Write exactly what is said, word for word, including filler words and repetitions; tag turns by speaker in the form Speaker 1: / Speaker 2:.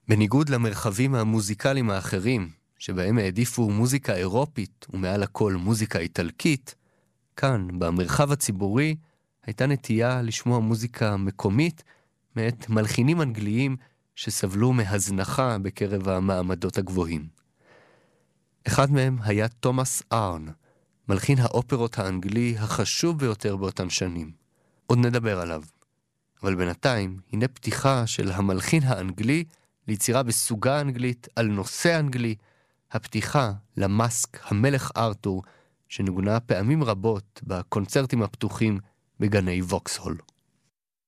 Speaker 1: בניגוד למרחבים המוזיקליים האחרים, שבהם העדיפו מוזיקה אירופית ומעל הכל מוזיקה איטלקית, כאן, במרחב הציבורי, הייתה נטייה לשמוע מוזיקה מקומית מאת מלחינים אנגליים שסבלו מהזנחה בקרב המעמדות הגבוהים. אחד מהם היה תומאס ארן, מלחין האופרות האנגלי החשוב ביותר באותן שנים. עוד נדבר עליו. אבל בינתיים, הנה פתיחה של המלחין האנגלי ליצירה בסוגה אנגלית על נושא אנגלי, הפתיחה למאסק המלך ארתור, שנגונה פעמים רבות בקונצרטים הפתוחים בגני ווקסהול.